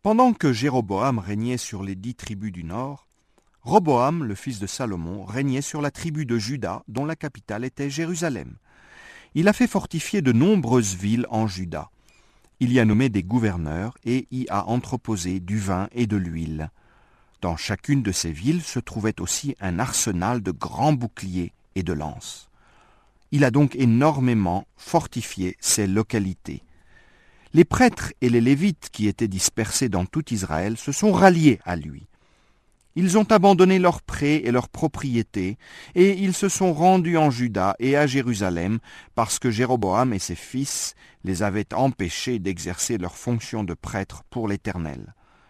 Pendant que Jéroboam régnait sur les 10 tribus du nord, Roboam, le fils de Salomon, régnait sur la tribu de Juda, dont la capitale était Jérusalem. Il a fait fortifier de nombreuses villes en Juda. Il y a nommé des gouverneurs et y a entreposé du vin et de l'huile. Dans chacune de ces villes se trouvait aussi un arsenal de grands boucliers et de lances. Il a donc énormément fortifié ces localités. Les prêtres et les Lévites qui étaient dispersés dans tout Israël se sont ralliés à lui. Ils ont abandonné leurs prés et leurs propriétés, et ils se sont rendus en Juda et à Jérusalem, parce que Jéroboam et ses fils les avaient empêchés d'exercer leurs fonctions de prêtres pour l'Éternel.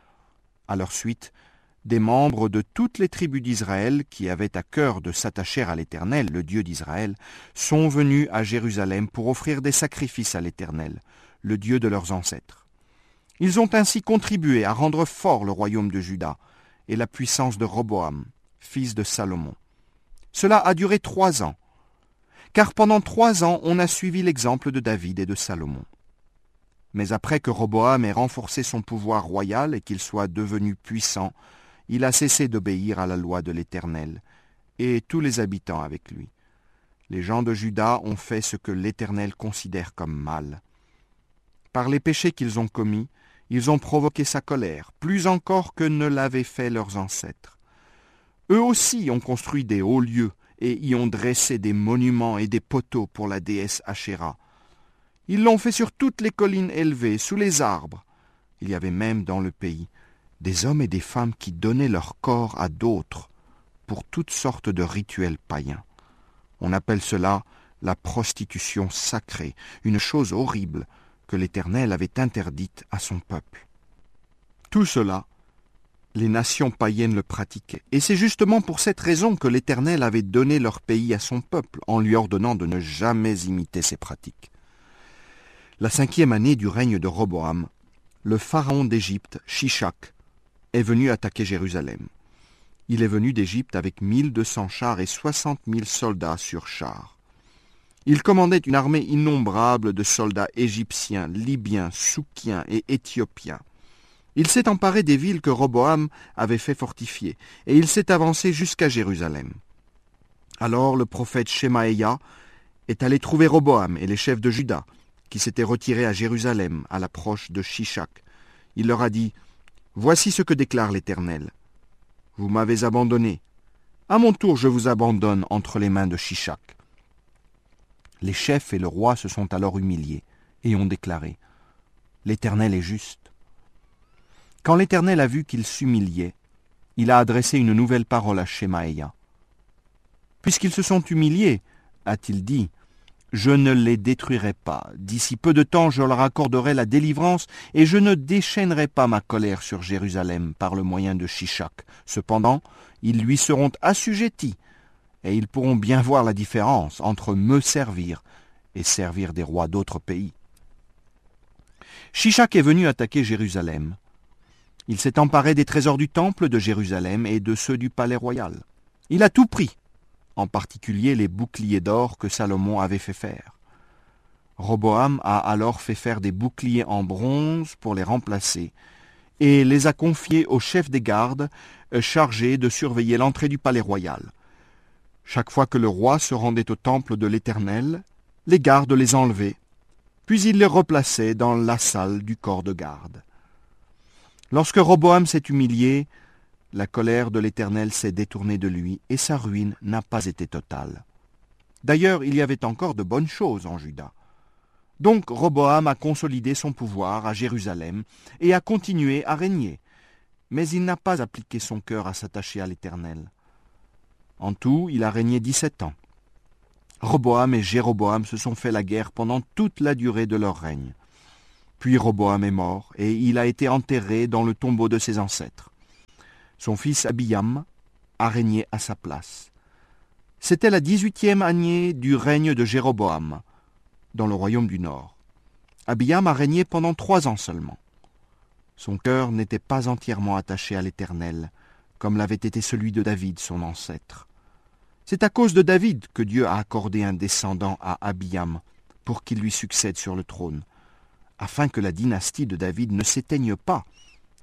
À leur suite, des membres de toutes les tribus d'Israël qui avaient à cœur de s'attacher à l'Éternel, le Dieu d'Israël, sont venus à Jérusalem pour offrir des sacrifices à l'Éternel, le Dieu de leurs ancêtres. Ils ont ainsi contribué à rendre fort le royaume de Juda et la puissance de Roboam, fils de Salomon. Cela a duré 3 ans, car pendant 3 ans on a suivi l'exemple de David et de Salomon. Mais après que Roboam ait renforcé son pouvoir royal et qu'il soit devenu puissant, il a cessé d'obéir à la loi de l'Éternel, et tous les habitants avec lui. Les gens de Juda ont fait ce que l'Éternel considère comme mal. Par les péchés qu'ils ont commis, ils ont provoqué sa colère, plus encore que ne l'avaient fait leurs ancêtres. Eux aussi ont construit des hauts lieux et y ont dressé des monuments et des poteaux pour la déesse Ashéra. Ils l'ont fait sur toutes les collines élevées, sous les arbres. Il y avait même dans le pays des hommes et des femmes qui donnaient leur corps à d'autres pour toutes sortes de rituels païens. On appelle cela la prostitution sacrée, une chose horrible que l'Éternel avait interdite à son peuple. Tout cela, les nations païennes le pratiquaient. Et c'est justement pour cette raison que l'Éternel avait donné leur pays à son peuple, en lui ordonnant de ne jamais imiter ces pratiques. La 5e année du règne de Roboam, le pharaon d'Égypte, Shishak, est venu attaquer Jérusalem. Il est venu d'Égypte avec 1200 chars et 60 000 soldats sur chars. Il commandait une armée innombrable de soldats égyptiens, libyens, soukiens et éthiopiens. Il s'est emparé des villes que Roboam avait fait fortifier, et il s'est avancé jusqu'à Jérusalem. Alors le prophète Shemaïa est allé trouver Roboam et les chefs de Juda, qui s'étaient retirés à Jérusalem à l'approche de Shishak. Il leur a dit : « Voici ce que déclare l'Éternel. Vous m'avez abandonné. À mon tour, je vous abandonne entre les mains de Shishak. » Les chefs et le roi se sont alors humiliés et ont déclaré : « L'Éternel est juste. » Quand l'Éternel a vu qu'il s'humiliait, il a adressé une nouvelle parole à Shemaïa. « Puisqu'ils se sont humiliés, a-t-il dit, je ne les détruirai pas. D'ici peu de temps, je leur accorderai la délivrance et je ne déchaînerai pas ma colère sur Jérusalem par le moyen de Shishak. Cependant, ils lui seront assujettis et ils pourront bien voir la différence entre me servir et servir des rois d'autres pays. » Shishak est venu attaquer Jérusalem. Il s'est emparé des trésors du temple de Jérusalem et de ceux du palais royal. Il a tout pris, en particulier les boucliers d'or que Salomon avait fait faire. Roboam a alors fait faire des boucliers en bronze pour les remplacer et les a confiés au chef des gardes chargé de surveiller l'entrée du palais royal. Chaque fois que le roi se rendait au temple de l'Éternel, les gardes les enlevaient, puis ils les replaçaient dans la salle du corps de garde. Lorsque Roboam s'est humilié, la colère de l'Éternel s'est détournée de lui et sa ruine n'a pas été totale. D'ailleurs, il y avait encore de bonnes choses en Juda. Donc Roboam a consolidé son pouvoir à Jérusalem et a continué à régner, mais il n'a pas appliqué son cœur à s'attacher à l'Éternel. En tout, il a régné 17 ans. Roboam et Jéroboam se sont fait la guerre pendant toute la durée de leur règne. Puis Roboam est mort et il a été enterré dans le tombeau de ses ancêtres. Son fils Abiyam a régné à sa place. C'était la 18e année du règne de Jéroboam, dans le royaume du Nord. Abiyam a régné pendant 3 ans seulement. Son cœur n'était pas entièrement attaché à l'Éternel, comme l'avait été celui de David, son ancêtre. C'est à cause de David que Dieu a accordé un descendant à Abiyam pour qu'il lui succède sur le trône, afin que la dynastie de David ne s'éteigne pas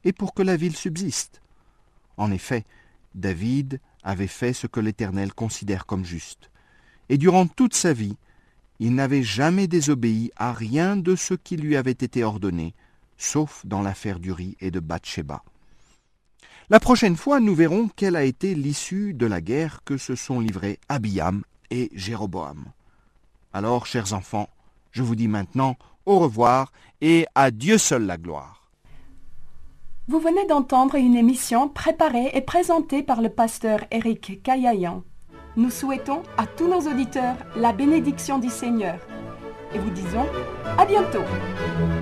et pour que la ville subsiste. En effet, David avait fait ce que l'Éternel considère comme juste. Et durant toute sa vie, il n'avait jamais désobéi à rien de ce qui lui avait été ordonné, sauf dans l'affaire d'Uri et de Bathsheba. La prochaine fois, nous verrons quelle a été l'issue de la guerre que se sont livrés Abiam et Jéroboam. Alors, chers enfants, je vous dis maintenant au revoir et à Dieu seul la gloire. Vous venez d'entendre une émission préparée et présentée par le pasteur Éric Caillayan. Nous souhaitons à tous nos auditeurs la bénédiction du Seigneur et vous disons à bientôt.